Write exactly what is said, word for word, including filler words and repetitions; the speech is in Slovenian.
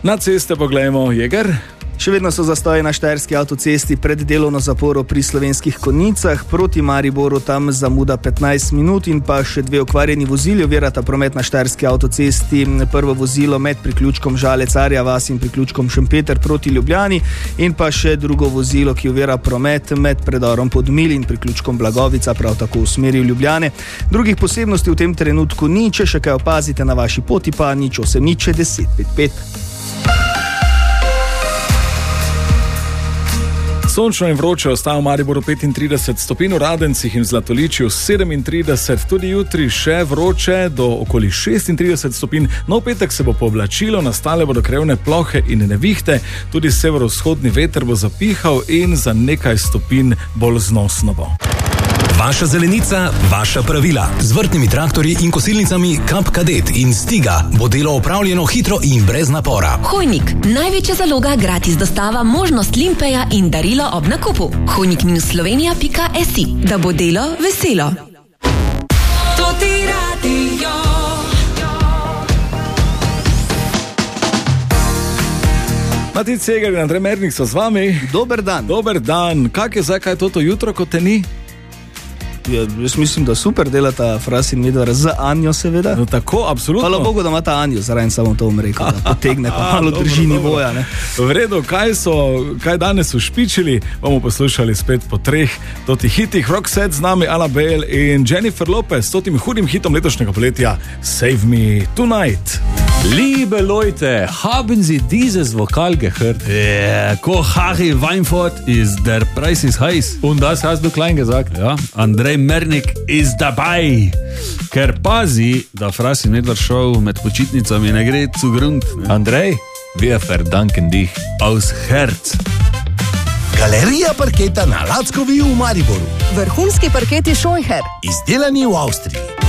Na ceste poglejmo, Jeger. Še vedno so zastoji na štajerski avtocesti pred delovno zaporo pri Slovenskih Konjicah, proti Mariboru tam zamuda petnajst minut in pa še dve okvarjeni vozili ovirata promet na štajerski avtocesti. Prvo vozilo med priključkom Žalec-Arja vas in priključkom Šempeter proti Ljubljani in pa še drugo vozilo, ki ovira promet med predorom Podmilj in priključkom Blagovica, prav tako v smeri Ljubljane. Drugih posebnosti v tem trenutku ni, če še kaj opazite na vaši poti, pa nič osem nič deset pet pet. Sončno in vroče ostaja v Mariboru petintrideset stopinj, v Radencih in Zlatoličju sedemintrideset, tudi jutri še vroče do okoli šestintrideset stopinj. No, v petek se bo pooblačilo, nastale bodo krajevne plohe in nevihte, tudi severovzhodni veter bo zapihal in za nekaj stopinj bolj znosno bo. Vaša zelenica, vaša pravila. Z vrtnimi traktorji in kosilnicami Kap Kadet in Stiga bo delo opravljeno hitro in brez napora. Hojnik, največja zaloga, gratis dostava, možnost limpeja in darilo ob nakupu. hojnik minus slovenija pika si, da bo delo veselo. To ti radio. Matic Cegar in Andrej Mernik so z vami. Dober dan. Dober dan. Kak je zdaj, kaj toto jutro, ko te ni? Ja, jaz mislim, da super delata Fras in Medvar z Anjo, seveda. No tako, absolutno. Hvala Bogu, da ima ta Anjo, zraven samo to omrekel, da potegne, pa malo drži nivoja. Ne? V redu, kaj so, kaj danes ušpičili, bomo poslušali spet po treh toti hitih. Roxette z nami, Annabelle in Jennifer Lopez s totim hudim hitom letošnjega poletja Save Me Tonight. Liebe Leute, haben Sie dieses Vokal gehört? Ja, Koch-Harry Weinfurt ist der Preis ist heiß. Und das hast du klein gesagt. Ja, Andrej Mernik ist dabei. Ker pazi, da Fras in Medvar Show med počitnicami ne gre zu Grund. Ne? Andrej, wir verdanken dich aus Herz. Galerija parketa na Lackovi v Mariboru. Vrhunski parketi Scheucher. Izdelani v Avstriji.